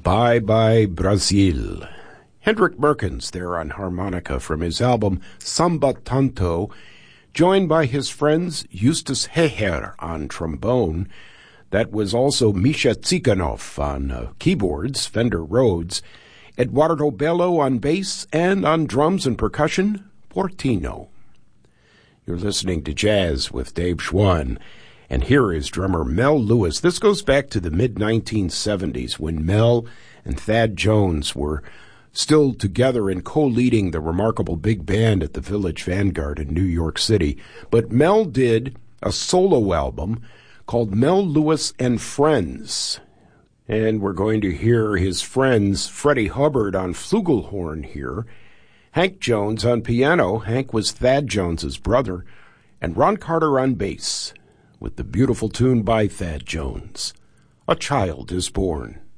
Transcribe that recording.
Bye Bye Brazil. Hendrik Merkens there on harmonica from his album Samba Tanto, joined by his friends Justus Heher on trombone. That was also Misha Tsikhanov on keyboards, Fender Rhodes, Eduardo Bello on bass, and on drums and percussion, Portino. You're listening to Jazz with Dave Schwann, and here is drummer Mel Lewis. This goes back to the mid-1970s when Mel and Thad Jones were still together and co-leading the remarkable big band at the Village Vanguard in New York City. But Mel did a solo album called Mel Lewis and Friends. And we're going to hear his friends, Freddie Hubbard on flugelhorn here, Hank Jones on piano. Hank was Thad Jones's brother, and Ron Carter on bass, with the beautiful tune by Thad Jones, A Child is Born.